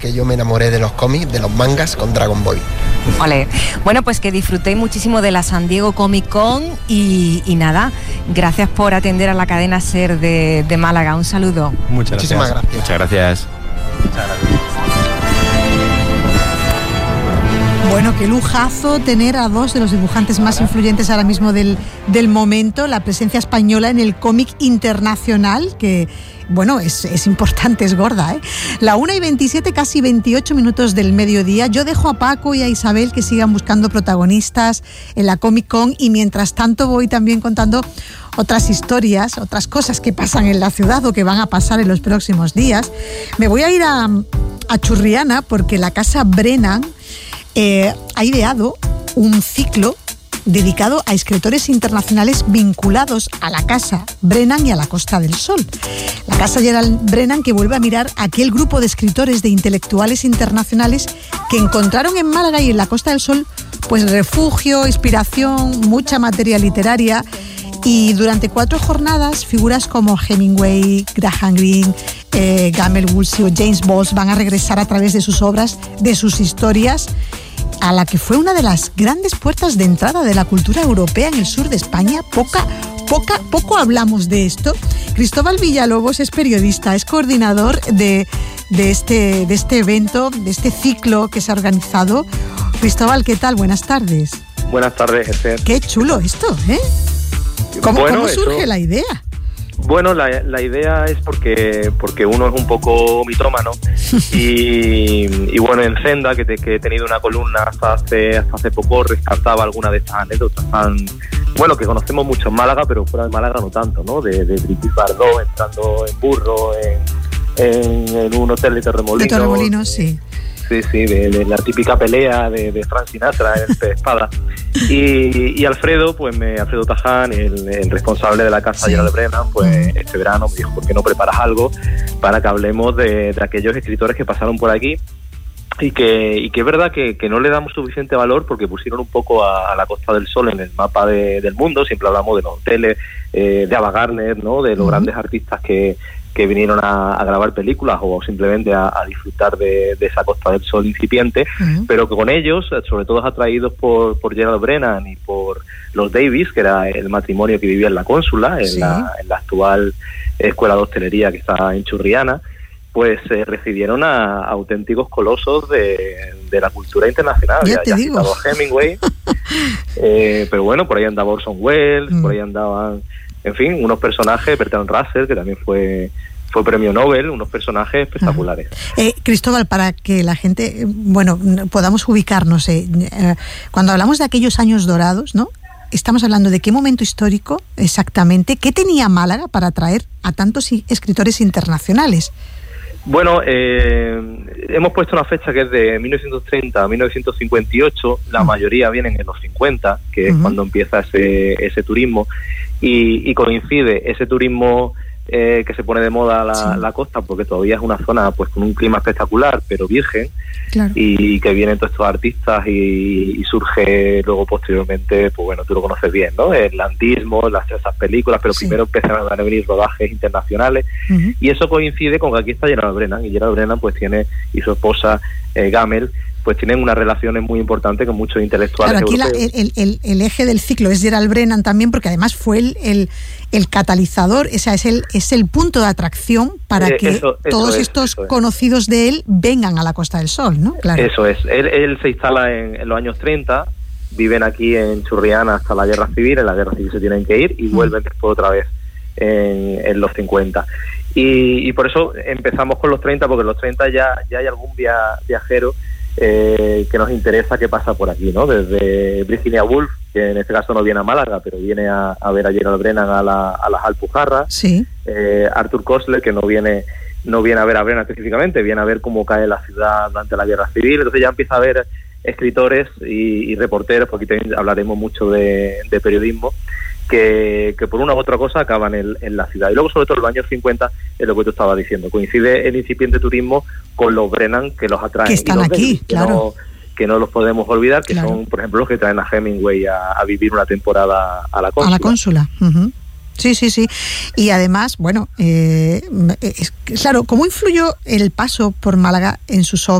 que yo me enamoré de los cómics, de los mangas con Dragon Ball. Vale. Bueno, pues que disfrutéis muchísimo de la San Diego Comic Con y nada, gracias por atender a la cadena SER de Málaga. Un saludo. Muchísimas gracias. Muchas gracias. Bueno, qué lujazo tener a dos de los dibujantes más influyentes ahora mismo del momento, la presencia española en el cómic internacional, que, bueno, es importante, es gorda, ¿eh? La 1:27, casi 28 minutos del mediodía. Yo dejo a Paco y a Isabel que sigan buscando protagonistas en la Comic Con y mientras tanto voy también contando otras historias, otras cosas que pasan en la ciudad o que van a pasar en los próximos días. Me voy a ir a Churriana porque la Casa Brennan ha ideado un ciclo dedicado a escritores internacionales vinculados a la Casa Brennan y a la Costa del Sol. La Casa Gerald Brennan, que vuelve a mirar a aquel grupo de escritores, de intelectuales internacionales que encontraron en Málaga y en la Costa del Sol pues refugio, inspiración, mucha materia literaria. Y durante 4 jornadas, figuras como Hemingway, Graham Greene, Gamble Woolsey o James Bowles van a regresar a través de sus obras, de sus historias, a la que fue una de las grandes puertas de entrada de la cultura europea en el sur de España. Poco hablamos de esto. Cristóbal Villalobos es periodista, es coordinador de este evento, de este ciclo que se ha organizado. Cristóbal, ¿qué tal? Buenas tardes. Buenas tardes, Esther. Qué chulo esto, ¿eh? ¿Cómo surge la idea? Bueno, la idea es porque uno es un poco mitómano y bueno, en Senda, que he tenido una columna hasta hace poco, rescataba algunas de estas anécdotas bueno, que conocemos mucho en Málaga, pero fuera de Málaga no tanto, ¿no? De Brigitte Bardot entrando en burro en un hotel de Torremolinos. De Torremolinos, sí. Sí, de la típica pelea de Frank Sinatra en el Pez Espada. Y Alfredo Taján, el responsable de la Casa Gerald Brennan, pues este verano me dijo, ¿por qué no preparas algo para que hablemos de aquellos escritores que pasaron por aquí? Y que es verdad que no le damos suficiente valor porque pusieron un poco a la Costa del Sol en el mapa del mundo. Siempre hablamos de los hoteles, de Ava Gardner, ¿no? De los grandes artistas que vinieron a grabar películas o simplemente a disfrutar de esa Costa del Sol incipiente, pero que con ellos, sobre todo atraídos por Gerald Brennan y por los Davis, que era el matrimonio que vivía en la Cónsula, en la actual escuela de hostelería que está en Churriana, pues recibieron a auténticos colosos de la cultura internacional. Ya he citado a Hemingway, pero bueno, por ahí andaba Orson Welles, por ahí andaban, en fin, unos personajes, Bertrand Russell, que también fue premio Nobel, unos personajes espectaculares. Cristóbal, para que la gente, podamos ubicarnos, cuando hablamos de aquellos años dorados, ¿no? Estamos hablando de qué momento histórico exactamente, qué tenía Málaga para atraer a tantos escritores internacionales. Bueno, hemos puesto una fecha que es de 1930 a 1958, la mayoría vienen en los 50, que es cuando empieza ese turismo, y coincide ese turismo que se pone de moda la costa, porque todavía es una zona pues con un clima espectacular, pero virgen, claro. Y que vienen todos estos artistas y surge luego posteriormente, pues bueno, tú lo conoces bien, ¿no? El landismo, esas películas, pero primero empiezan a venir rodajes internacionales, y eso coincide con que aquí está Gerald Brennan, y Gerald Brennan pues tiene, y su esposa Gamble, pues tienen unas relaciones muy importantes con muchos intelectuales europeos. Aquí el eje del ciclo es Gerald Brennan también, porque además fue el catalizador, esa es el punto de atracción para que todos estos conocidos de él vengan a la Costa del Sol, ¿no? Claro. Eso es. Él se instala en los años 30, viven aquí en Churriana hasta la Guerra Civil, en la Guerra Civil se tienen que ir y vuelven después otra vez en los 50. Y por eso empezamos con los 30, porque en los 30 ya hay algún viajero que nos interesa qué pasa por aquí, ¿no? Desde Virginia Woolf, que en este caso no viene a Málaga, pero viene a ver a Gerald Brennan a las Alpujarras. Sí. Arthur Koestler, que no viene a ver a Brennan específicamente, viene a ver cómo cae la ciudad durante la Guerra Civil. Entonces ya empieza a haber escritores y reporteros, porque también hablaremos mucho de periodismo, que por una u otra cosa acaban en la ciudad. Y luego, sobre todo, en los años 50, es lo que tú estabas diciendo, coincide el incipiente turismo con los Brennan, que los atraen. Que están aquí, claro. Que no los podemos olvidar, que son, por ejemplo, los que traen a Hemingway a vivir una temporada a la Cónsula. A la Cónsula. Sí. Y además, bueno, claro, ¿cómo influyó el paso por Málaga en sus obras?